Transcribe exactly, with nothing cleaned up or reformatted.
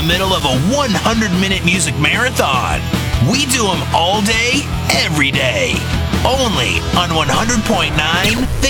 the middle of a one hundred minute music marathon. We do them all day, every day. Only on one hundred point nine The